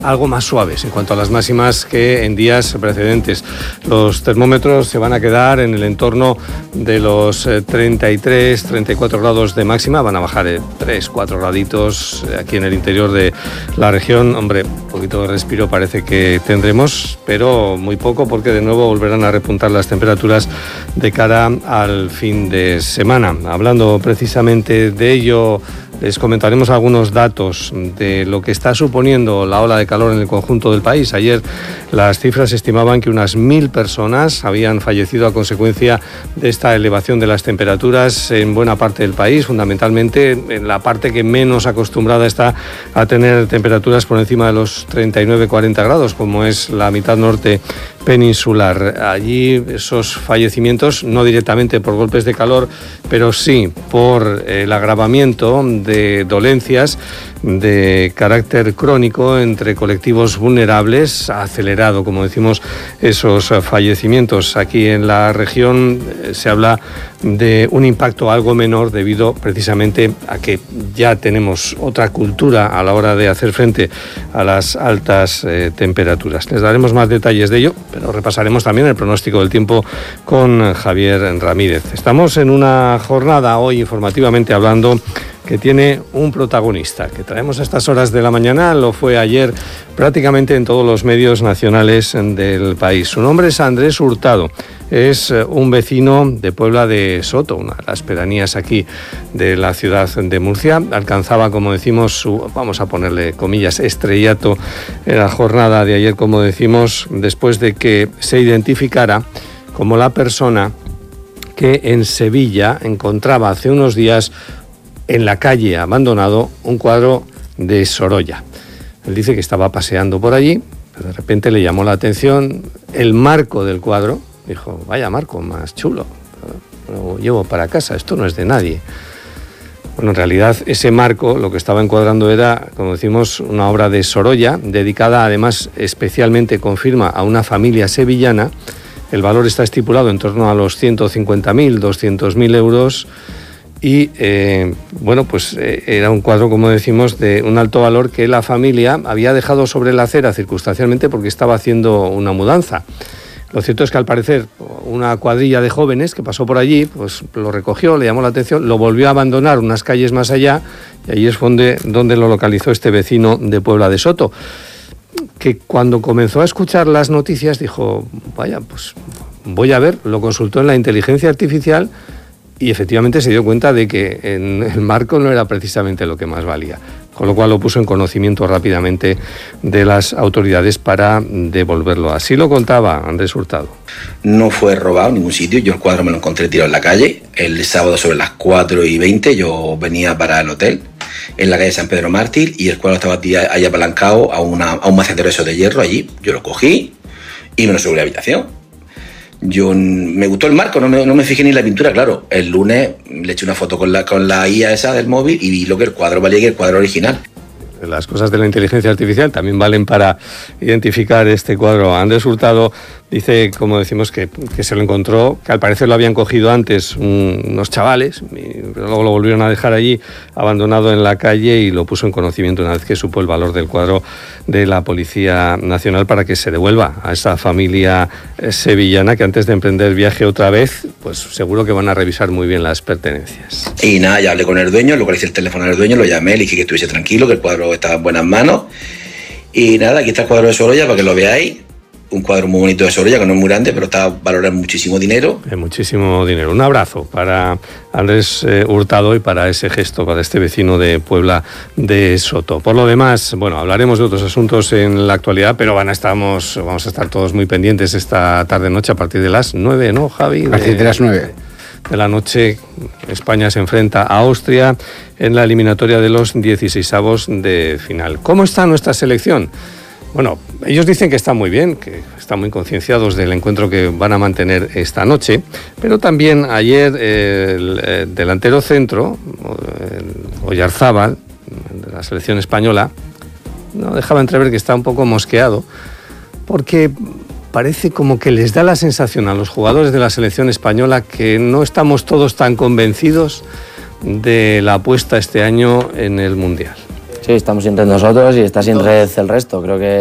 algo más suaves en cuanto a las máximas que en días precedentes. Los termómetros se van a quedar en el entorno de los 33, 34 grados de máxima, van a bajar 3, 4 graditos aquí en el interior de la región. Hombre, un poquito de respiro parece que tendremos, pero muy poco, porque de nuevo volverán a repuntar las temperaturas de cara al fin de semana. Hablando precisamente de ello, les comentaremos algunos datos de lo que está suponiendo la ola de calor en el conjunto del país. Ayer las cifras estimaban que unas 1.000 personas habían fallecido a consecuencia de esta elevación de las temperaturas en buena parte del país, fundamentalmente en la parte que menos acostumbrada está a tener temperaturas por encima de los 39-40 grados, como es la mitad norte peninsular. Allí esos fallecimientos, no directamente por golpes de calor, pero sí por el agravamiento de dolencias de carácter crónico entre colectivos vulnerables, ha acelerado, como decimos, esos fallecimientos. Aquí en la región se habla de un impacto algo menor debido precisamente a que ya tenemos otra cultura a la hora de hacer frente a las altas temperaturas. Les daremos más detalles de ello, pero repasaremos también el pronóstico del tiempo con Javier Ramírez. Estamos en una jornada hoy, informativamente hablando, que tiene un protagonista, que traemos a estas horas de la mañana, lo fue ayer prácticamente en todos los medios nacionales del país. Su nombre es Andrés Hurtado, es un vecino de Puebla de Soto, una de las pedanías aquí de la ciudad de Murcia. Alcanzaba, como decimos, su, vamos a ponerle comillas, estrellato en la jornada de ayer, como decimos, después de que se identificara como la persona que en Sevilla encontraba hace unos días en la calle abandonado un cuadro de Sorolla. Él dice que estaba paseando por allí, pero de repente le llamó la atención el marco del cuadro. Dijo, vaya marco más chulo, lo llevo para casa, esto no es de nadie. Bueno, en realidad ese marco lo que estaba encuadrando era, como decimos, una obra de Sorolla, dedicada además especialmente, confirma, a una familia sevillana. El valor está estipulado en torno a los 150.000, 200.000 euros. Y bueno, pues era un cuadro, como decimos, de un alto valor que la familia había dejado sobre la acera circunstancialmente porque estaba haciendo una mudanza. Lo cierto es que al parecer una cuadrilla de jóvenes que pasó por allí, pues lo recogió, le llamó la atención, lo volvió a abandonar unas calles más allá, y ahí es donde lo localizó este vecino de Puebla de Soto, que cuando comenzó a escuchar las noticias dijo, vaya, pues voy a ver, lo consultó en la inteligencia artificial. Y efectivamente se dio cuenta de que en el marco no era precisamente lo que más valía, con lo cual lo puso en conocimiento rápidamente de las autoridades para devolverlo. Así lo contaba Andrés Hurtado. No fue robado en ningún sitio, yo el cuadro me lo encontré tirado en la calle. El sábado sobre las 4:20 yo venía para el hotel en la calle San Pedro Mártir y el cuadro estaba ahí apalancado a un macetero de hierro allí. Yo lo cogí y me lo subí a la habitación. Me gustó el marco, no me fijé ni en la pintura, claro. El lunes le eché una foto con la IA esa del móvil y vi lo que el cuadro valía, que el cuadro original. Las cosas de la inteligencia artificial también valen para identificar este cuadro. Andrés Hurtado dice, como decimos, que se lo encontró, que al parecer lo habían cogido antes unos chavales, pero luego lo volvieron a dejar allí abandonado en la calle y lo puso en conocimiento una vez que supo el valor del cuadro de la Policía Nacional para que se devuelva a esa familia sevillana que antes de emprender viaje otra vez, pues seguro que van a revisar muy bien las pertenencias. Y nada, ya hablé con el dueño, localicé el teléfono del dueño, lo llamé, le dije que estuviese tranquilo, que el cuadro estaba en buenas manos. Y nada, aquí está el cuadro de Sorolla para que lo veáis. Un cuadro muy bonito de Sorolla, que no es muy grande, pero está valorado muchísimo dinero. Muchísimo dinero. Un abrazo para Andrés Hurtado y para ese gesto, para este vecino de Puebla de Soto. Por lo demás, bueno, hablaremos de otros asuntos en la actualidad, pero vamos a estar todos muy pendientes esta tarde-noche a partir de las 9, ¿no, Javi? A partir de las 9. De la noche, España se enfrenta a Austria en la eliminatoria de los 16avos de final. ¿Cómo está nuestra selección? Bueno, ellos dicen que están muy bien, que están muy concienciados del encuentro que van a mantener esta noche, pero también ayer el delantero centro, Oyarzábal, de la selección española, no dejaba entrever que está un poco mosqueado, porque parece como que les da la sensación a los jugadores de la selección española que no estamos todos tan convencidos de la apuesta este año en el Mundial. Sí, estamos sin red nosotros y está sin red el resto. Creo que